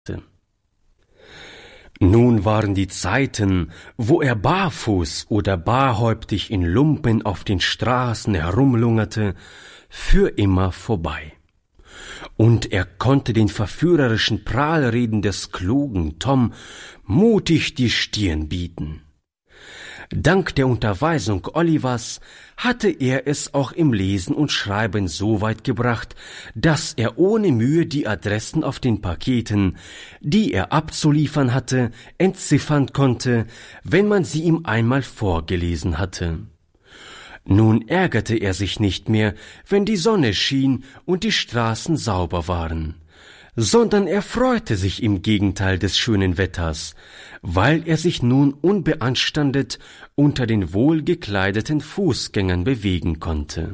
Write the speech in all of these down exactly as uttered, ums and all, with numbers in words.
Nun waren die Zeiten, wo er barfuß oder barhäuptig in Lumpen auf den Straßen herumlungerte, für immer vorbei. Und er konnte den verführerischen Prahlreden des klugen Tom mutig die Stirn bieten. Dank der Unterweisung Olivers hatte er es auch im Lesen und Schreiben so weit gebracht, dass er ohne Mühe die Adressen auf den Paketen, die er abzuliefern hatte, entziffern konnte, wenn man sie ihm einmal vorgelesen hatte. Nun ärgerte er sich nicht mehr, wenn die Sonne schien und die Straßen sauber waren, sondern er freute sich im Gegenteil des schönen Wetters, weil er sich nun unbeanstandet unter den wohlgekleideten Fußgängern bewegen konnte.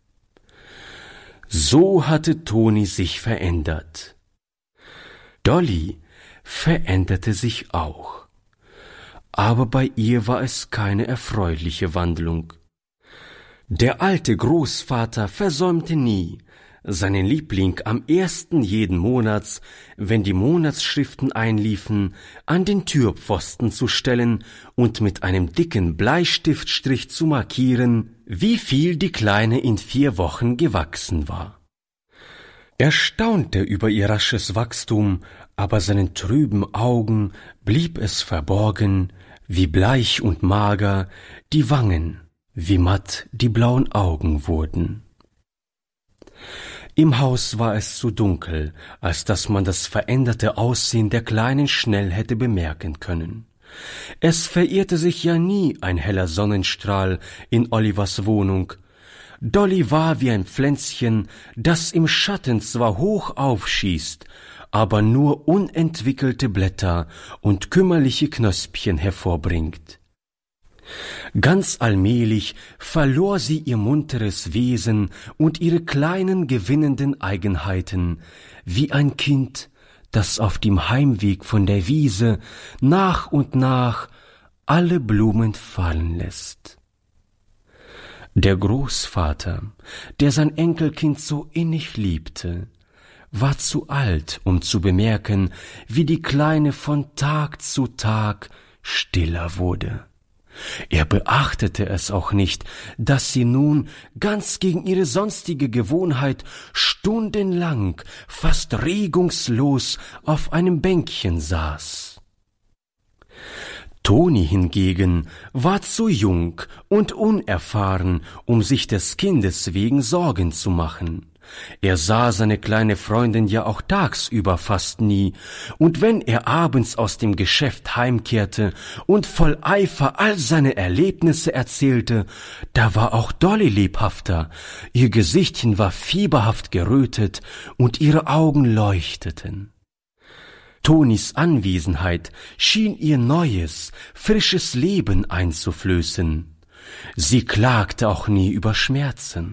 So hatte Toni sich verändert. Dolly veränderte sich auch, aber bei ihr war es keine erfreuliche Wandlung. Der alte Großvater versäumte nie, seinen Liebling am ersten jeden Monats, wenn die Monatsschriften einliefen, an den Türpfosten zu stellen und mit einem dicken Bleistiftstrich zu markieren, wie viel die Kleine in vier Wochen gewachsen war. Er staunte über ihr rasches Wachstum, aber seinen trüben Augen blieb es verborgen, wie bleich und mager die Wangen, wie matt die blauen Augen wurden. Im Haus war es zu dunkel, als dass man das veränderte Aussehen der Kleinen schnell hätte bemerken können. Es verirrte sich ja nie ein heller Sonnenstrahl in Olivers Wohnung. Dolly war wie ein Pflänzchen, das im Schatten zwar hoch aufschießt, aber nur unentwickelte Blätter und kümmerliche Knöspchen hervorbringt. Ganz allmählich verlor sie ihr munteres Wesen und ihre kleinen gewinnenden Eigenheiten, wie ein Kind, das auf dem Heimweg von der Wiese nach und nach alle Blumen fallen lässt. Der Großvater, der sein Enkelkind so innig liebte, war zu alt, um zu bemerken, wie die Kleine von Tag zu Tag stiller wurde. Er beachtete es auch nicht, dass sie nun ganz gegen ihre sonstige Gewohnheit stundenlang, fast regungslos auf einem Bänkchen saß. Toni hingegen war zu jung und unerfahren, um sich des Kindes wegen Sorgen zu machen. Er sah seine kleine Freundin ja auch tagsüber fast nie, und wenn er abends aus dem Geschäft heimkehrte und voll Eifer all seine Erlebnisse erzählte, da war auch Dolly lebhafter, ihr Gesichtchen war fieberhaft gerötet und ihre Augen leuchteten. Tonis Anwesenheit schien ihr neues, frisches Leben einzuflößen. Sie klagte auch nie über Schmerzen.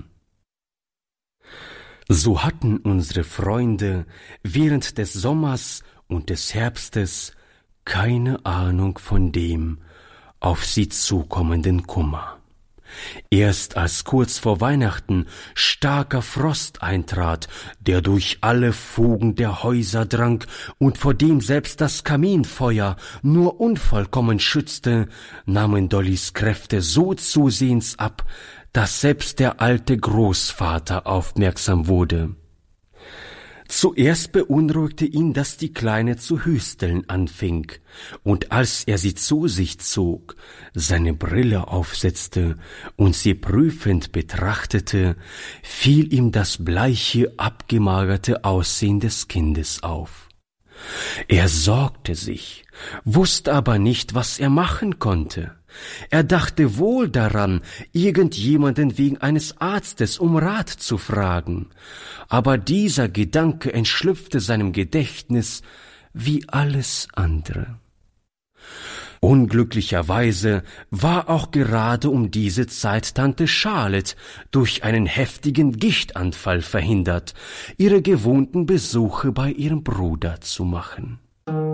So hatten unsere Freunde während des Sommers und des Herbstes keine Ahnung von dem auf sie zukommenden Kummer. Erst als kurz vor Weihnachten starker Frost eintrat, der durch alle Fugen der Häuser drang und vor dem selbst das Kaminfeuer nur unvollkommen schützte, nahmen Dollys Kräfte so zusehends ab, dass selbst der alte Großvater aufmerksam wurde. Zuerst beunruhigte ihn, dass die Kleine zu hüsteln anfing, und als er sie zu sich zog, seine Brille aufsetzte und sie prüfend betrachtete, fiel ihm das bleiche, abgemagerte Aussehen des Kindes auf. Er sorgte sich, wusste aber nicht, was er machen konnte. Er dachte wohl daran, irgendjemanden wegen eines Arztes um Rat zu fragen, aber dieser Gedanke entschlüpfte seinem Gedächtnis wie alles andere. Unglücklicherweise war auch gerade um diese Zeit Tante Charlotte durch einen heftigen Gichtanfall verhindert, ihre gewohnten Besuche bei ihrem Bruder zu machen.